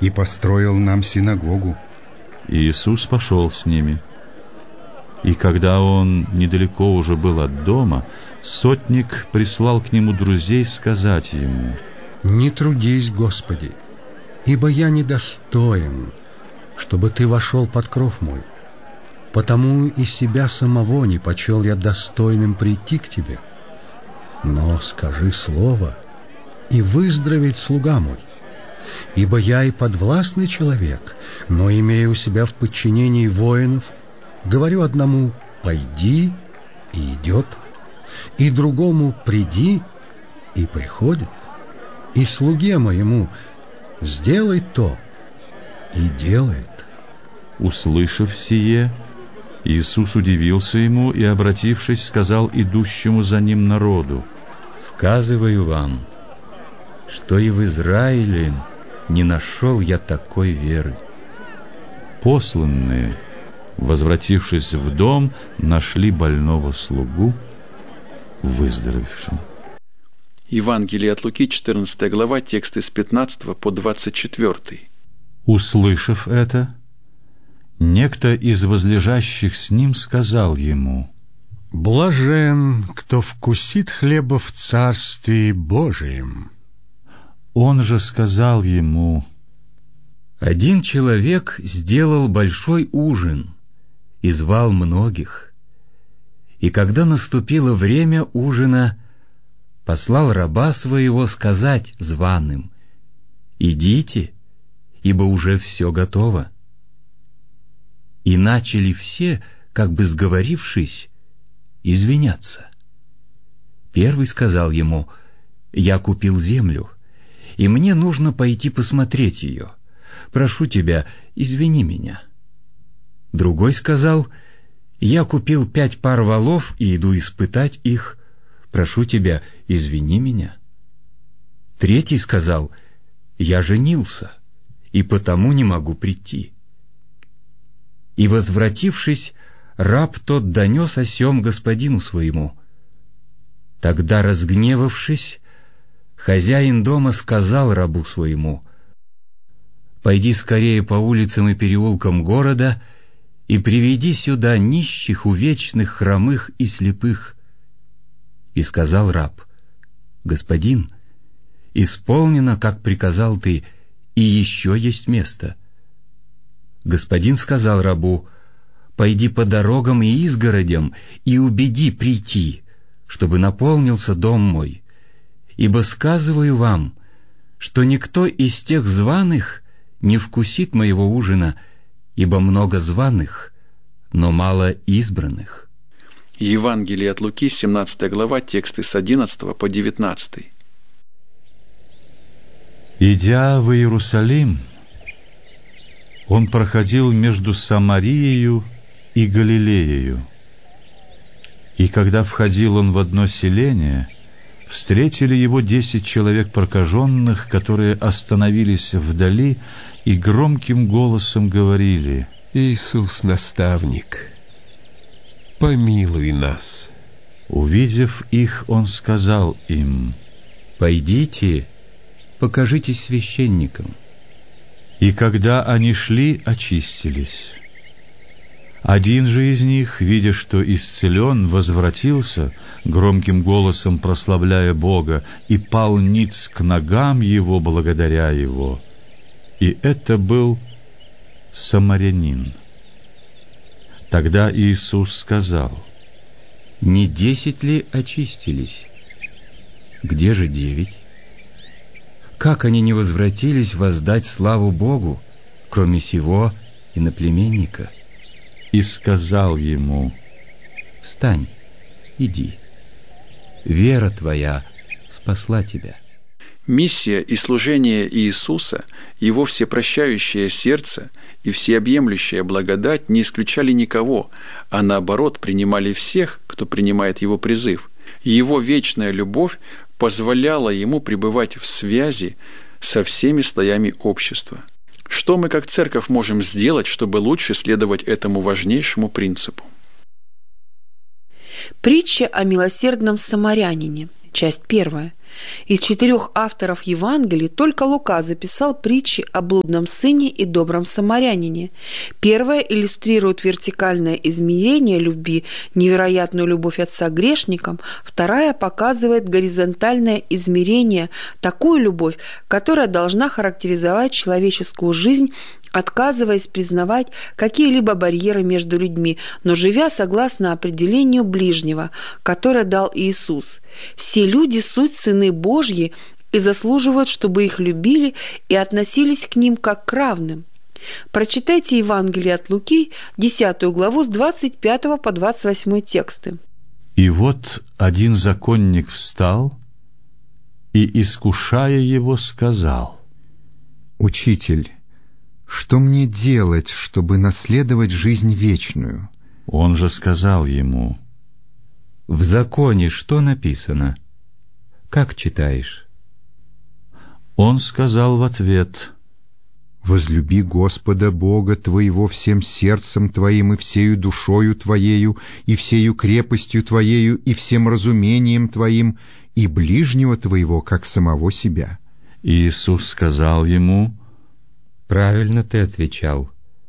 и построил нам синагогу». И Иисус пошел с ними. И когда он недалеко уже был от дома, сотник прислал к нему друзей сказать ему: «Не трудись, Господи, ибо я недостоин, чтобы ты вошел под кров мой. Потому и себя самого не почел я достойным прийти к тебе. Но скажи слово, и выздоровеет слуга мой. Ибо я и подвластный человек, но имея у себя в подчинении воинов, говорю одному: пойди, и идет, и другому: приди, и приходит, и слуге моему: сделай то, и делает». Услышав сие, Иисус удивился ему и, обратившись, сказал идущему за ним народу: «Сказываю вам, что и в Израиле не нашел я такой веры». Посланные, возвратившись в дом, нашли больного слугу выздоровевшим. Евангелие от Луки, 14 глава, тексты с 15 по 24. Услышав это, некто из возлежащих с ним сказал ему: «Блажен, кто вкусит хлеба в Царствии Божием». Он же сказал ему: «Один человек сделал большой ужин и звал многих. И когда наступило время ужина, послал раба своего сказать званым: идите, ибо уже все готово. И начали все, как бы сговорившись, извиняться. Первый сказал ему: я купил землю, и мне нужно пойти посмотреть ее. Прошу тебя, извини меня. Другой сказал: я купил 5 пар волов и иду испытать их. Прошу тебя, извини меня. Третий сказал: я женился, и потому не могу прийти. И, возвратившись, раб тот донес о сем господину своему. Тогда, разгневавшись, хозяин дома сказал рабу своему: пойди скорее по улицам и переулкам города и приведи сюда нищих, увечных, хромых и слепых. И сказал раб: господин, исполнено, как приказал ты, и еще есть место. Господин сказал рабу: пойди по дорогам и изгородям и убеди прийти, чтобы наполнился дом мой. Ибо сказываю вам, что никто из тех званых не вкусит моего ужина, ибо много званых, но мало избранных». Евангелие от Луки, 17 глава, тексты с 11 по 19. Идя в Иерусалим, он проходил между Самариею и Галилеею. И когда входил он в одно селение, встретили его 10 человек прокаженных, которые остановились вдали и громким голосом говорили: «Иисус, наставник, помилуй нас». Увидев их, он сказал им: пойдите, покажитесь священникам. И когда они шли, очистились. Один же из них, видя, что исцелен, возвратился, громким голосом прославляя Бога, и пал ниц к ногам его, благодаря его. И это был самарянин. Тогда Иисус сказал: не 10 ли очистились? Где же 9? Как они не возвратились воздать славу Богу, кроме сего иноплеменника? И сказал ему: встань, иди, вера твоя спасла тебя. Миссия и служение Иисуса, Его всепрощающее сердце и всеобъемлющая благодать не исключали никого, а наоборот принимали всех, кто принимает Его призыв. Его вечная любовь позволяла Ему пребывать в связи со всеми слоями общества. Что мы как церковь можем сделать, чтобы лучше следовать этому важнейшему принципу? Притча о милосердном самарянине. часть 1. Из 4 авторов Евангелий только Лука записал притчи о блудном сыне и добром самарянине. Первая иллюстрирует вертикальное измерение любви, невероятную любовь отца к грешникам. Вторая показывает горизонтальное измерение, такую любовь, которая должна характеризовать человеческую жизнь, отказываясь признавать какие-либо барьеры между людьми, но живя согласно определению ближнего, которое дал Иисус. Все люди – суть сыны Божьи и заслуживают, чтобы их любили и относились к ним как к равным. Прочитайте Евангелие от Луки, 10 главу, с 25 по 28 тексты. «И вот один законник встал и, искушая его, сказал: Учитель, что мне делать, чтобы наследовать жизнь вечную? Он же сказал ему: В законе что написано? Как читаешь? Он сказал в ответ: Возлюби Господа Бога твоего всем сердцем твоим и всею душою твоею, и всею крепостью твоею, и всем разумением твоим, и ближнего твоего, как самого себя. Иисус сказал ему: Правильно ты отвечал.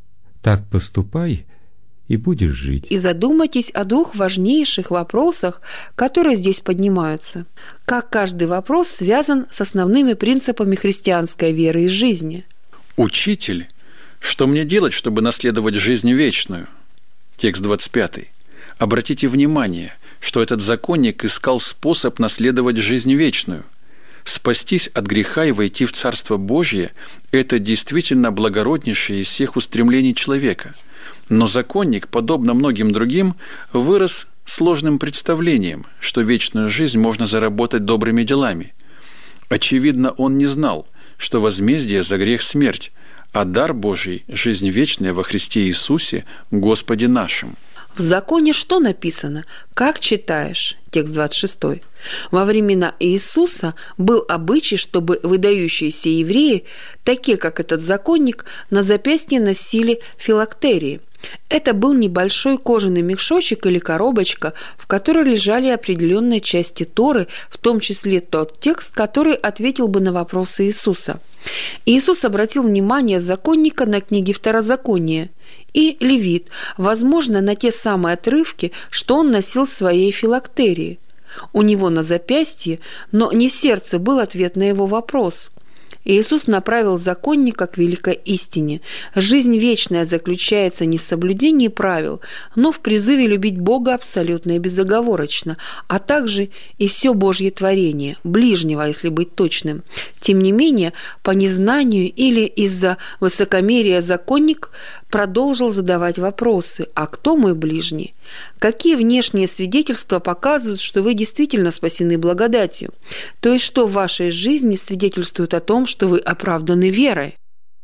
Так поступай, и будешь жить. И задумайтесь о 2 важнейших вопросах, которые здесь поднимаются. Как каждый вопрос связан с основными принципами христианской веры и жизни. «Учитель, что мне делать, чтобы наследовать жизнь вечную?» Текст 25. Обратите внимание, что этот законник искал способ наследовать жизнь вечную. Спастись от греха и войти в Царство Божье – это действительно благороднейшее из всех устремлений человека. Но законник, подобно многим другим, вырос сложным представлением, что вечную жизнь можно заработать добрыми делами. Очевидно, он не знал, что возмездие за грех – смерть, а дар Божий – жизнь вечная во Христе Иисусе, Господе нашим. В законе что написано? Как читаешь? Текст 26. Во времена Иисуса был обычай, чтобы выдающиеся евреи, такие как этот законник, на запястье носили филактерии. Это был небольшой кожаный мешочек или коробочка, в которой лежали определенные части Торы, в том числе тот текст, который ответил бы на вопросы Иисуса. Иисус обратил внимание законника на книги Второзакония и Левит, возможно, на те самые отрывки, что он носил в своей филактерии. У него на запястье, но не в сердце, был ответ на его вопрос. Иисус направил законника к великой истине. Жизнь вечная заключается не в соблюдении правил, но в призыве любить Бога абсолютно и безоговорочно, а также и все Божье творение, ближнего, если быть точным. Тем не менее, по незнанию или из-за высокомерия законник продолжил задавать вопросы: «А кто мой ближний? Какие внешние свидетельства показывают, что вы действительно спасены благодатью? То есть, что в вашей жизни свидетельствует о том, что вы оправданы верой?»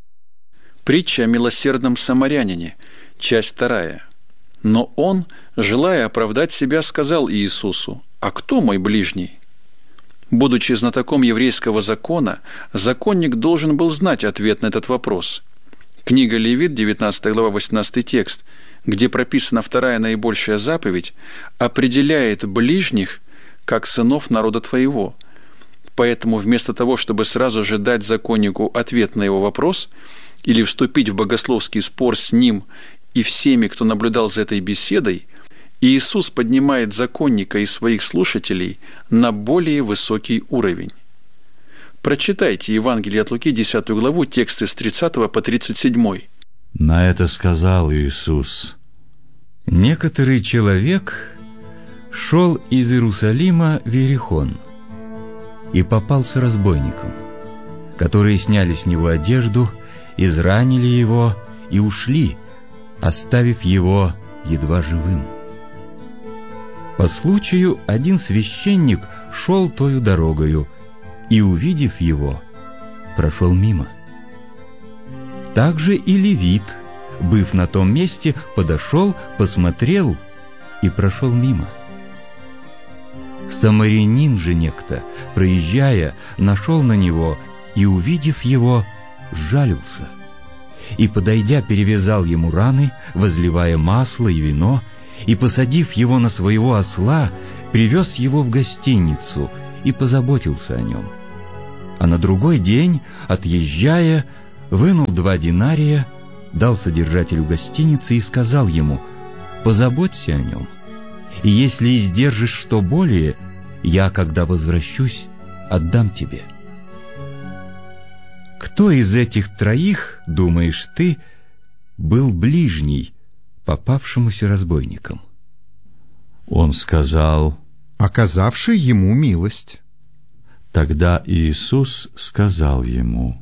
Притча о милосердном самарянине, часть 2. Но он, желая оправдать себя, сказал Иисусу: «А кто мой ближний?» Будучи знатоком еврейского закона, законник должен был знать ответ на этот вопрос. Книга Левит, 19 глава, 18 текст, где прописана 2 наибольшая заповедь, определяет ближних как сынов народа твоего. Поэтому вместо того, чтобы сразу же дать законнику ответ на его вопрос или вступить в богословский спор с ним и всеми, кто наблюдал за этой беседой, Иисус поднимает законника и своих слушателей на более высокий уровень. Прочитайте Евангелие от Луки, 10 главу, тексты с 30 по 37. На это сказал Иисус: Некоторый человек шел из Иерусалима в Иерихон и попался разбойникам, которые сняли с него одежду, изранили его и ушли, оставив его едва живым. По случаю один священник шел тою дорогою и, увидев его, прошел мимо. Также и левит, быв на том месте, подошел, посмотрел и прошел мимо. Самарянин же некто, проезжая, нашел на него и, увидев его, сжалился. И, подойдя, перевязал ему раны, возливая масло и вино, и, посадив его на своего осла, привез его в гостиницу и позаботился о нем. А на другой день, отъезжая, вынул 2 динария, дал содержателю гостиницы и сказал ему: «Позаботься о нем, и если издержишь что более, я, когда возвращусь, отдам тебе». Кто из этих 3, думаешь ты, был ближний попавшемуся разбойникам? Он сказал: оказавший ему милость. Тогда Иисус сказал ему: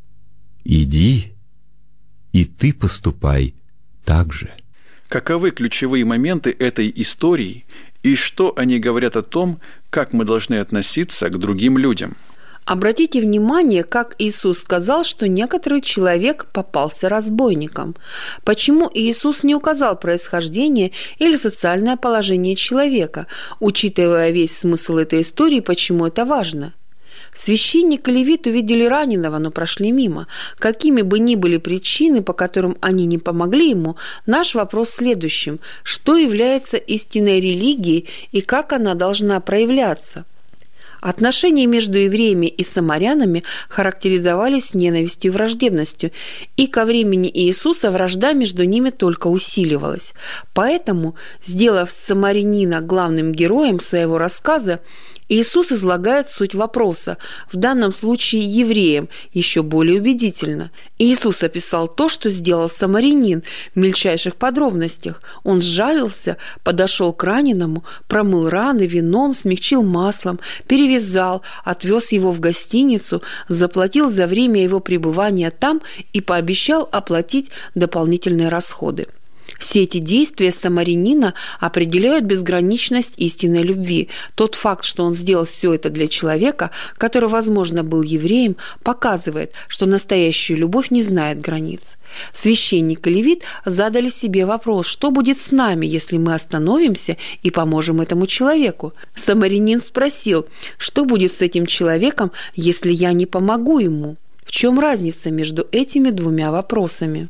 иди, и ты поступай так же. Каковы ключевые моменты этой истории и что они говорят о том, как мы должны относиться к другим людям? Обратите внимание, как Иисус сказал, что некоторый человек попался разбойником. Почему Иисус не указал происхождение или социальное положение человека, учитывая весь смысл этой истории, почему это важно? Священник и левит увидели раненого, но прошли мимо. Какими бы ни были причины, по которым они не помогли ему, наш вопрос в следующем: что является истинной религией и как она должна проявляться? Отношения между евреями и самарянами характеризовались ненавистью и враждебностью, и ко времени Иисуса вражда между ними только усиливалась. Поэтому, сделав самарянина главным героем своего рассказа, Иисус излагает суть вопроса, в данном случае евреям, еще более убедительно. Иисус описал то, что сделал самарянин в мельчайших подробностях. Он сжалился, подошел к раненому, промыл раны вином, смягчил маслом, перевязал, отвез его в гостиницу, заплатил за время его пребывания там и пообещал оплатить дополнительные расходы. Все эти действия самарянина определяют безграничность истинной любви. Тот факт, что он сделал все это для человека, который, возможно, был евреем, показывает, что настоящая любовь не знает границ. Священник и левит задали себе вопрос: что будет с нами, если мы остановимся и поможем этому человеку? Самарянин спросил: что будет с этим человеком, если я не помогу ему? В чем разница между этими 2 вопросами?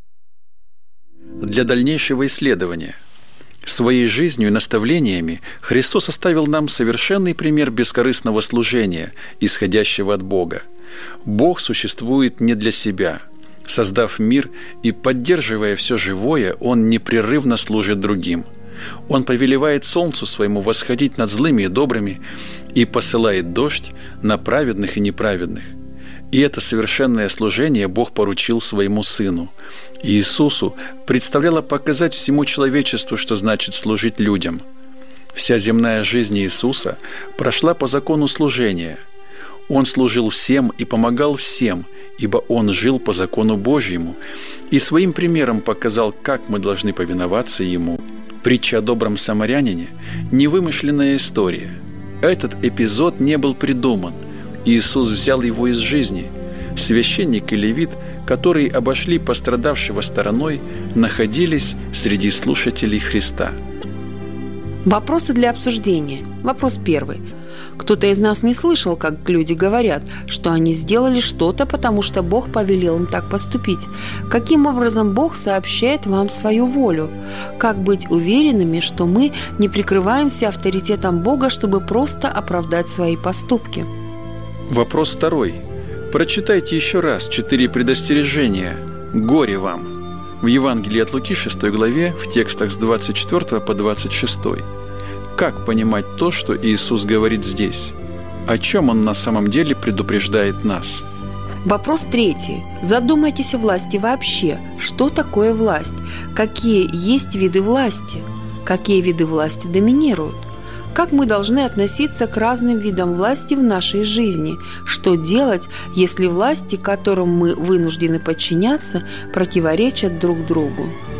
Для дальнейшего исследования. Своей жизнью и наставлениями Христос оставил нам совершенный пример бескорыстного служения, исходящего от Бога. Бог существует не для себя. Создав мир и поддерживая все живое, Он непрерывно служит другим. Он повелевает солнцу своему восходить над злыми и добрыми и посылает дождь на праведных и неправедных. И это совершенное служение Бог поручил своему Сыну. Иисусу представляло показать всему человечеству, что значит служить людям. Вся земная жизнь Иисуса прошла по закону служения. Он служил всем и помогал всем, ибо Он жил по закону Божьему и своим примером показал, как мы должны повиноваться Ему. Притча о добром самарянине – невымышленная история. Этот эпизод не был придуман. Иисус взял его из жизни. Священник и левит, которые обошли пострадавшего стороной, находились среди слушателей Христа. Вопросы для обсуждения. Вопрос 1. Кто-то из нас не слышал, как люди говорят, что они сделали что-то, потому что Бог повелел им так поступить. Каким образом Бог сообщает вам свою волю? Как быть уверенными, что мы не прикрываемся авторитетом Бога, чтобы просто оправдать свои поступки? Вопрос 2. Прочитайте еще раз 4 предостережения. Горе вам! В Евангелии от Луки, 6 главе, в текстах с 24 по 26. Как понимать то, что Иисус говорит здесь? О чем Он на самом деле предупреждает нас? Вопрос 3. Задумайтесь о власти вообще. Что такое власть? Какие есть виды власти? Какие виды власти доминируют? Как мы должны относиться к разным видам власти в нашей жизни? Что делать, если власти, которым мы вынуждены подчиняться, противоречат друг другу?